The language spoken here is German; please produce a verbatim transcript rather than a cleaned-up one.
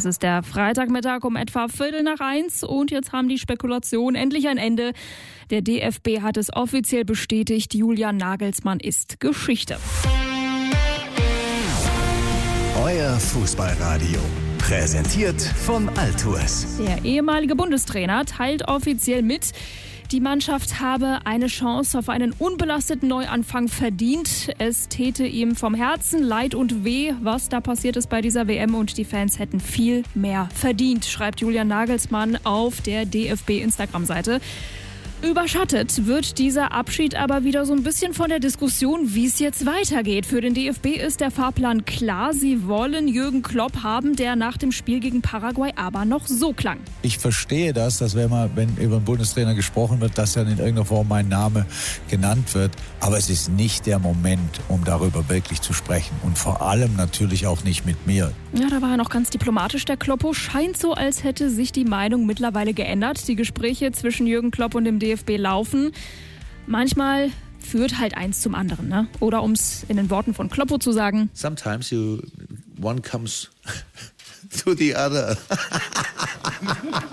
ist der Freitagmittag um etwa Viertel nach eins und jetzt haben die Spekulationen endlich ein Ende. Der D F B hat es offiziell bestätigt, Julian Nagelsmann ist Geschichte. Euer Fußballradio, präsentiert von Altours. Der ehemalige Bundestrainer teilt offiziell mit, die Mannschaft habe eine Chance auf einen unbelasteten Neuanfang verdient. Es täte ihm vom Herzen leid und weh, was da passiert ist bei dieser W M, und die Fans hätten viel mehr verdient, schreibt Julian Nagelsmann auf der D F B-Instagram-Seite. Überschattet wird dieser Abschied aber wieder so ein bisschen von der Diskussion, wie es jetzt weitergeht. Für den D F B ist der Fahrplan klar. Sie wollen Jürgen Klopp haben, der nach dem Spiel gegen Paraguay aber noch so klang. Ich verstehe das, dass wenn, man, wenn über einen Bundestrainer gesprochen wird, dass dann in irgendeiner Form mein Name genannt wird. Aber es ist nicht der Moment, um darüber wirklich zu sprechen. Und vor allem natürlich auch nicht mit mir. Ja, da war er noch ganz diplomatisch, der Kloppo. Scheint so, als hätte sich die Meinung mittlerweile geändert. Die Gespräche zwischen Jürgen Klopp und dem D F B laufen. Manchmal führt halt eins zum anderen, ne? Oder um es in den Worten von Kloppo zu sagen: Sometimes you, one comes to the other.